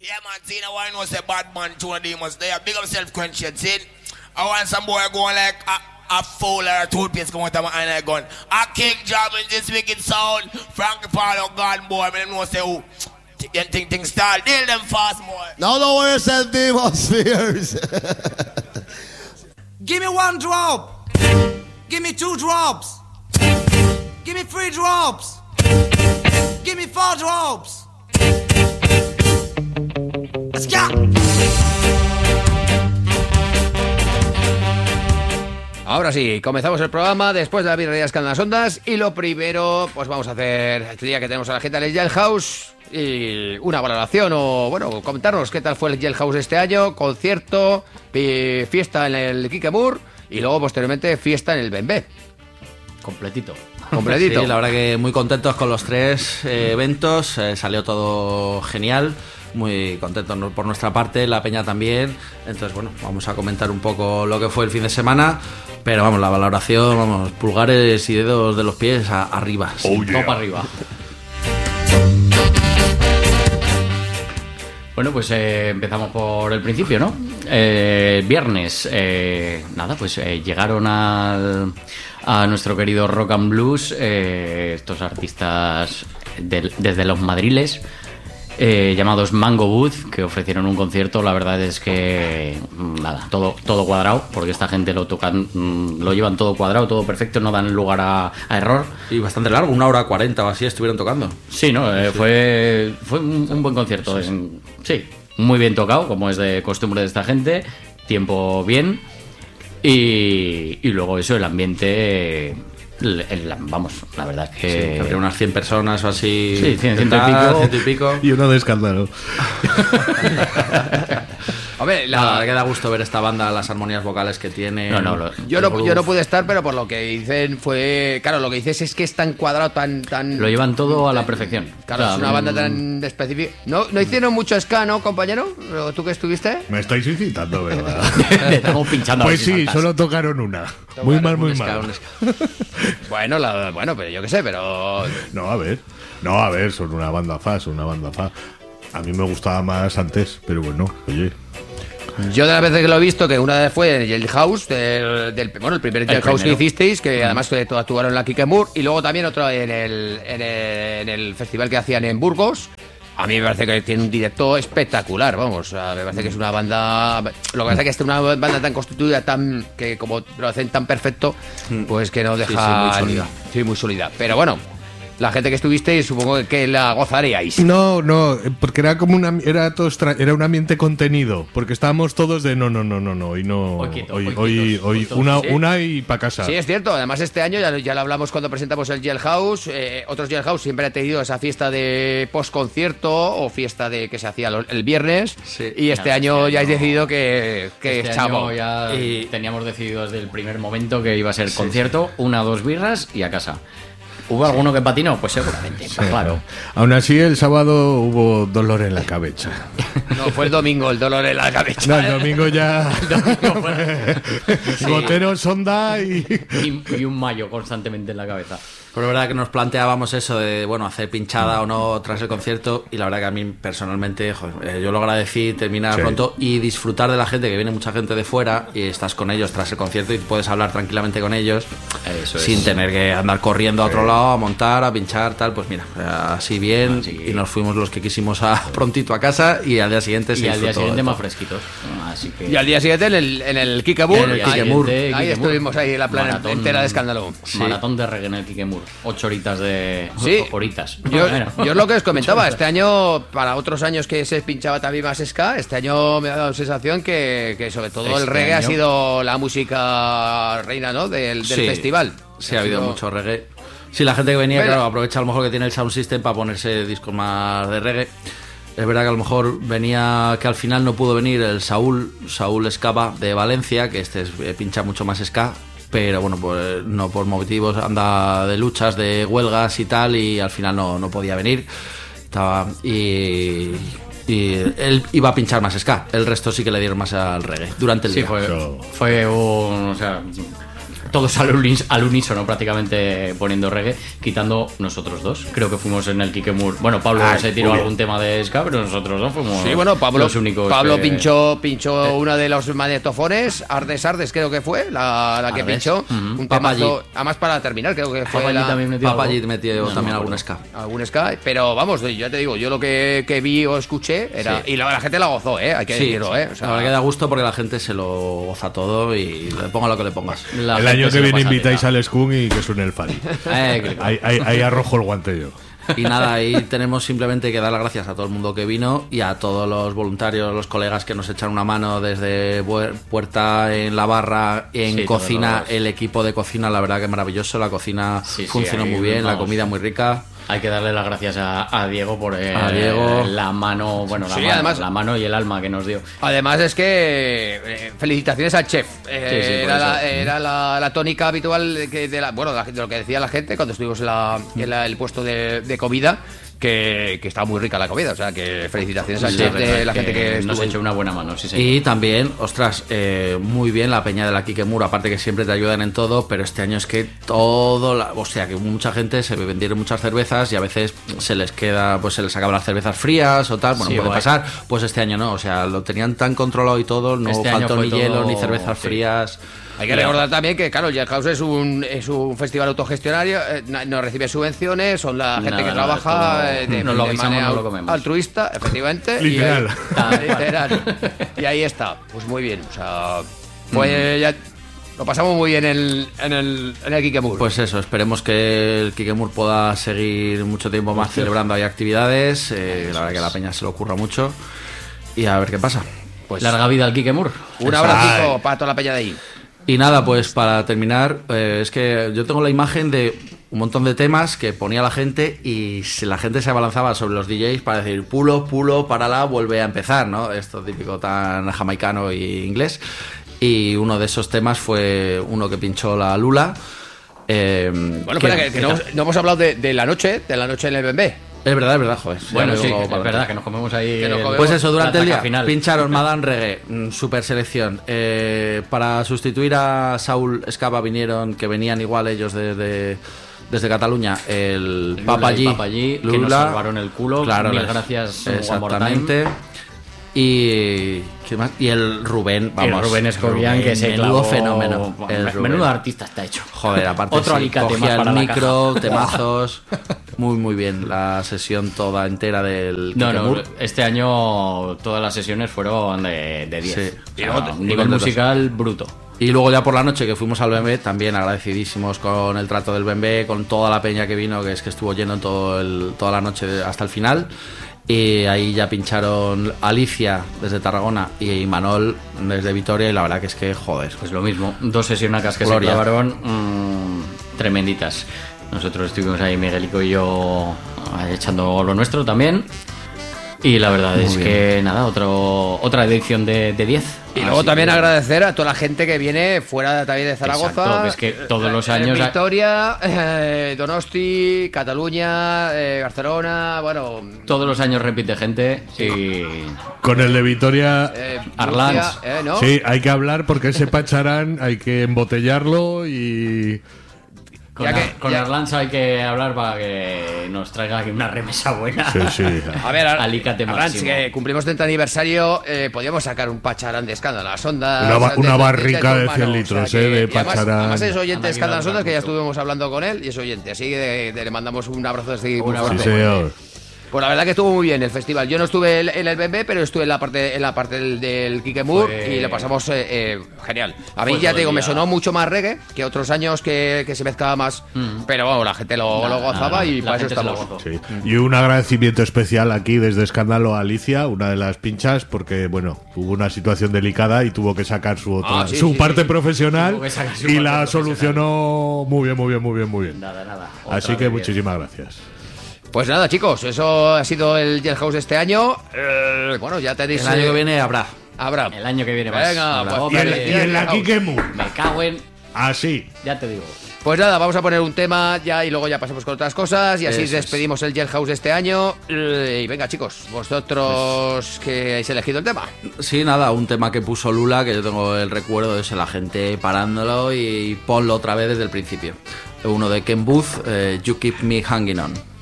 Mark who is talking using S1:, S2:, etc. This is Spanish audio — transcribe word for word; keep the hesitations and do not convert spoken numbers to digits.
S1: Yeah, man, see, now I know say bad man, two of them was there. Big up self-conscious, see? I want some boy going like a, a fool or a toothpaste going out of my hand and gun. A king job in this wicked sound. Frankie Paul of God, boy, I know say who. Think, think, think, start. Deal them fast, boy.
S2: Now lower yourself, Demospheres.
S3: Give me one drop. Give me two drops. Give me three drops. Give me four drops. Let's go.
S4: Ahora sí, comenzamos el programa después de la birrería Escanda las Ondas y lo primero, pues vamos a hacer este día que tenemos a la gente del Jailhouse y una valoración o, bueno, comentarnos qué tal fue el Jailhouse este año, concierto, fiesta en el Kikemur y luego posteriormente fiesta en el Bembe.
S5: Completito.
S4: Completito.
S5: Sí, la verdad que muy contentos con los tres eh, eventos, eh, salió todo genial. Muy contentos por nuestra parte, la peña también. Entonces, bueno, vamos a comentar un poco lo que fue el fin de semana. Pero vamos, la valoración, vamos, pulgares y dedos de los pies a, arriba.
S6: Oh, yeah.
S5: Top arriba.
S6: Bueno, pues eh, empezamos por el principio, ¿no? Eh, viernes, eh, nada, pues eh, llegaron al, a nuestro querido Rock and Blues eh, estos artistas del, desde los Madriles. Eh, llamados Mango Booth, que ofrecieron un concierto. La verdad es que nada, todo, todo cuadrado, porque esta gente lo tocan, lo llevan todo cuadrado, todo perfecto, no dan lugar a, a error.
S5: Y bastante largo, una hora cuarenta o así estuvieron tocando.
S6: Sí, no, eh,
S5: sí.
S6: fue, fue un, un buen concierto.
S5: Sí,
S6: sí. sí, muy bien tocado, como es de costumbre de esta gente, tiempo bien y, y luego eso, el ambiente. El, el, vamos, la verdad es que...
S5: Sí, habría unas cien personas o así.
S6: Sí, cien, ciento, y pico.
S5: ciento y pico.
S2: Y uno de escándalo.
S4: A ver, la...
S5: la verdad que da gusto ver esta banda, las armonías vocales que tiene.
S6: No, no, lo,
S4: yo, no yo no pude estar, pero por lo que dicen fue... Claro, lo que dices es que es tan cuadrado, tan... tan
S6: lo llevan todo a la perfección.
S4: Claro, claro, es una banda tan específica. ¿No, no hicieron mucho ska, no, compañero? ¿Tú que estuviste?
S2: Me estáis incitando, ¿verdad?
S6: Le estamos pinchando.
S2: Pues sí, solo tocaron una.
S4: Tocaron
S2: muy mal, muy
S5: un
S2: mal.
S5: ska,
S4: bueno, la, bueno, pero yo qué sé, pero...
S2: No, a ver. No, a ver, son una banda fa, son una banda fa. A mí me gustaba más antes, pero bueno, oye...
S4: Yo de las veces que lo he visto, que una vez fue en el Jailhouse, del, del, bueno, el primer Jailhouse que hicisteis, que mm. además que actuaron en la Kikemur, y luego también otro en el, en, el, en el festival que hacían en Burgos. A mí me parece que tiene un directo espectacular, vamos, me parece que es una banda... Lo que pasa es que es una banda tan constituida, tan que como lo hacen tan perfecto, pues que no deja...
S5: Sí, sí, muy sólida.
S4: Sí, muy sólida. Pero bueno, la gente que estuvisteis supongo que la gozaríais.
S2: No, no, porque era como una era todo extra, era un ambiente contenido, porque estábamos todos de no, no, no, no, no, hoy no,
S6: hoy, quieto,
S2: hoy,
S6: hoy,
S2: hoy,
S6: quietos,
S2: hoy
S6: todos,
S2: una,
S4: ¿sí?
S2: una y para casa.
S4: Sí, es cierto. Además este año ya, ya lo hablamos cuando presentamos el Jailhouse. Eh, otros Jailhouse siempre han tenido esa fiesta de post-concierto o fiesta de que se hacía el viernes.
S5: Sí.
S4: Y este
S6: Ya,
S4: año
S6: este
S4: ya
S6: año-
S4: habéis decidido que, que
S6: Este
S4: chavo.
S6: año ya
S5: Y-
S6: teníamos decidido desde el primer momento que iba a ser
S5: Sí,
S6: concierto, una o dos birras y a casa. ¿Hubo alguno que patinó? Pues seguramente,
S2: Sí.
S6: claro.
S2: Aún así, el sábado hubo dolor en la cabeza.
S4: No, fue el domingo el dolor en la cabeza.
S2: No, el domingo ya.
S6: Sí.
S2: Gotero, sonda y.
S6: Y, y un mayo constantemente en la cabeza.
S5: Pero es verdad que nos planteábamos eso de, bueno, hacer pinchada o no tras el concierto, y la verdad que a mí personalmente, joder, yo lo agradecí, terminar
S2: Sí.
S5: pronto y disfrutar de la gente, que viene mucha gente de fuera y estás con ellos tras el concierto y puedes hablar tranquilamente con ellos
S6: Eso
S5: sin
S6: es.
S5: tener que andar corriendo a otro lado, a montar, a pinchar, tal. Pues mira, así bien,
S6: Así.
S5: y nos fuimos los que quisimos a prontito a casa, y al día siguiente se
S6: Y al día
S5: disfrutó
S6: siguiente
S5: de
S6: más
S5: todo.
S6: fresquitos. Así que...
S4: Y al día siguiente en el, en el Kikemur.
S5: En el
S4: ahí-
S5: Kikemur.
S4: Ahí,
S6: Kikemur.
S4: estuvimos ahí en la plana
S6: Maratón-
S4: entera de escándalo.
S5: Sí.
S6: Maratón de reggae en el Kikemur. Ocho horitas de...
S4: Sí.
S6: Horitas.
S4: Yo,
S6: Bueno.
S4: yo es lo que os comentaba, este año, para otros años que se pinchaba también más ska, este año me ha dado la sensación que, que sobre todo el
S6: Este
S4: reggae ha
S6: año-
S4: sido la música reina, ¿no? Del, del
S5: Sí.
S4: festival.
S5: Sí, ha habido mucho reggae. Sí, la gente que venía,
S4: Pero-
S5: claro, aprovecha a lo mejor que tiene el sound system para ponerse discos más de reggae. Es verdad que a lo mejor venía, que al final no pudo venir el Saúl, Saúl Escapa de Valencia, que este es, eh, pincha mucho más ska, pero bueno, pues no por motivos, anda de luchas, de huelgas y tal, y al final no, no podía venir. Estaba, y, y él iba a pinchar más ska, el resto sí que le dieron más al reggae durante el
S6: Sí,
S5: día.
S6: fue,
S2: Eso.
S6: fue un... O sea, todos al, unis, al unísono prácticamente poniendo reggae, quitando nosotros dos. Creo que fuimos en el Kikemur. Bueno, Pablo ah, se tiró algún tema de ska, pero nosotros dos fuimos
S4: sí, bueno, Pablo,
S6: los únicos.
S4: Pablo
S6: que...
S4: pinchó, pinchó eh. uno de los magnetofones, Ardes Ardes creo que fue, la, la que Ardes. pinchó. Uh-huh. Un temazo, además para terminar, creo que fue
S5: Papayí
S4: la...
S5: también metió, Papayí metió no, también no, algún ska.
S4: Algún ska, pero vamos, ya te digo, yo lo que, que vi o escuché era... Sí. Y la, la gente la gozó, ¿eh? Hay que sí, decirlo, ¿eh? O sea,
S5: la verdad que da gusto porque la gente se lo goza todo y le ponga lo que le pongas.
S2: La el año que viene invitáis al Skunk y que suene el Fari. eh, ahí, ahí, ahí arrojo el guante yo.
S5: Y nada, ahí tenemos simplemente que dar las gracias a todo el mundo que vino y a todos los voluntarios, los colegas que nos echan una mano desde puerta, en la barra, en sí, cocina, el equipo de cocina, la verdad que maravilloso, la cocina sí, funcionó sí, muy bien, vamos. La comida muy rica.
S6: Hay que darle las gracias a, a Diego por el,
S5: a Diego.
S6: la mano, bueno, la,
S4: sí,
S6: mano,
S4: además,
S6: la mano y el alma que nos dio.
S4: Además es que eh, felicitaciones al chef. Eh, sí, sí, era la, era la, la tónica habitual de, que, de, la, bueno, de lo que decía la gente cuando estuvimos en, la, en la, el puesto de, de comida. Que, que estaba muy rica la comida, o sea que felicitaciones al chef de la gente que
S6: nos ha hecho una buena mano, sí,
S5: y también, ostras, eh, muy bien la peña de la Kikemur, aparte que siempre te ayudan en todo, pero este año es que todo, la, o sea que mucha gente se vendieron muchas cervezas y a veces se les queda, pues se les acaban las cervezas frías o tal, bueno, sí, puede guay. pasar, pues este año no, o sea, lo tenían tan controlado y todo, no este faltó ni todo... hielo ni cervezas sí. frías.
S4: Hay que recordar también que, claro, Jailhouse es un, es un festival autogestionario, eh, no recibe subvenciones, son la gente nada, que nada, trabaja eh, de,
S6: no lo
S4: de
S6: guisamos,
S4: manera
S6: no lo comemos.
S4: altruista, efectivamente.
S2: Literal.
S4: Y ahí, literal. Y ahí está, pues muy bien, o sea, pues mm. ya lo pasamos muy bien en el, en el, en el Kikemur.
S5: Pues eso, esperemos que el Kikemur pueda seguir mucho tiempo más celebrando ahí actividades, eh, la verdad que la peña se lo ocurra mucho y a ver qué pasa.
S6: Pues larga vida al Kikemur.
S4: Un abrazo para toda la peña de ahí.
S5: Y nada, pues para terminar, eh, es que yo tengo la imagen de un montón de temas que ponía la gente y si la gente se abalanzaba sobre los D Js para decir pulo, pulo, párala, vuelve a empezar, ¿no? Esto típico tan jamaicano y inglés. Y uno de esos temas fue uno que pinchó la Lula. Eh,
S4: bueno, espera, que, que, que no, no hemos hablado de, de la noche, de la noche en el Bembé.
S5: Es verdad, es verdad, joder.
S6: Bueno, sí, es verdad que nos comemos ahí. Nos comemos
S5: pues eso, durante el día final. Pincharon Madame Reggae, super selección. Eh, para sustituir a Saúl Escapa vinieron, que venían igual ellos desde, desde Cataluña, el, el Papayí,
S6: Papayí que nos salvaron el culo.
S5: Claro,
S6: mil gracias.
S5: Exactamente. Y ¿qué más? Y el Rubén, vamos,
S6: el Rubén Escobian, Rubén, que se
S5: menudo clavó, fenómeno.
S6: El menudo artista está hecho.
S5: Joder, aparte
S6: otro
S5: sí,
S6: alicate
S5: cogía
S6: más para
S5: el micro,
S6: la
S5: temazos. Muy muy bien la sesión toda entera del
S6: No,
S5: Kikemur.
S6: no, este año todas las sesiones fueron de diez.
S5: Sí.
S6: Y luego, ah, nivel musical bruto.
S5: Y luego ya por la noche que fuimos al Bembé, también agradecidísimos con el trato del Bembé, con toda la peña que vino, que es que estuvo lleno todo el, toda la noche hasta el final. Y ahí ya pincharon Alicia desde Tarragona y Manol desde Vitoria y la verdad que es que, joder.
S6: Pues lo mismo, dos sesionacas que Gloria. se clavaron mmm, tremenditas. Nosotros estuvimos ahí, Miguelico y yo, echando lo nuestro también. Y la verdad Muy es bien. que nada, otro, otra edición de diez.
S4: Y luego Así también que... agradecer a toda la gente que viene fuera también de Zaragoza.
S6: Exacto, es que todos los años...
S4: Eh, Vitoria, eh, Donosti, Cataluña, eh, Barcelona, bueno...
S6: Todos los años repite gente sí. y...
S2: Con el de Vitoria...
S6: Eh, Arlans.
S2: Eh, ¿no? Sí, hay que hablar porque ese pacharán hay que embotellarlo y...
S6: Con, ya que, con ya... Arlans hay que hablar para que nos traiga aquí una remesa buena.
S2: Sí, sí.
S4: A ver, Ar
S6: Alicate
S4: Arlans, máximo. Que cumplimos treinta aniversario, eh, podríamos sacar un pacharán de escándalo. Las ondas.
S2: Una,
S4: de,
S2: una
S4: de,
S2: barrica
S4: de, de,
S2: de cien litros, o sea,
S4: que,
S2: eh, de pacharán.
S4: Además, además es oyente de escándalo las ondas, que ya estuvimos hablando con él y es oyente. Así que de, de, le mandamos un abrazo desde
S2: un abrazo. Sí, señor.
S4: Pues la verdad que estuvo muy bien el festival. Yo no estuve en el Bembé, pero estuve en la parte en la parte del, del Kikemur pues... y lo pasamos eh, eh, genial. A mí pues ya te digo, me sonó mucho más reggae que otros años que, que se mezclaba más, mm. pero bueno, la gente lo, nah, lo gozaba nah, y para eso estamos.
S2: Sí. Mm. Y un agradecimiento especial aquí desde Escándalo a Alicia, una de las pinchas, porque bueno, hubo una situación delicada y tuvo que sacar su otra, ah, sí, su sí, parte sí. profesional su y la solucionó muy bien, muy bien, muy bien, muy bien.
S6: Nada, nada.
S2: Así que muchísimas gracias.
S4: Pues nada, chicos, eso ha sido el Jailhouse este año. Eh, bueno, ya tenéis...
S5: El año que viene habrá.
S4: Habrá.
S6: El año que viene más.
S4: Venga,
S2: pues, y, el, y en la Kikemur.
S6: Me cago en...
S2: Así.
S6: Ya te digo.
S4: Pues nada, vamos a poner un tema ya y luego ya pasamos con otras cosas y así
S5: Eso
S4: despedimos es. el Jailhouse de este año. Y venga, chicos, vosotros pues, que habéis elegido el tema.
S5: Sí, nada, un tema que puso Lula, que yo tengo el recuerdo de ese, la gente parándolo y ponlo otra vez desde el principio. Uno de Ken Booth, eh, You Keep Me Hanging On.